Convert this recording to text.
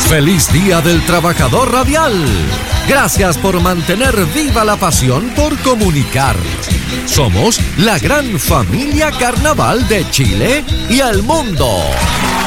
¡Feliz Día del Trabajador Radial! Gracias por mantener viva la pasión por comunicar. Somos la gran familia carnaval de Chile y el mundo.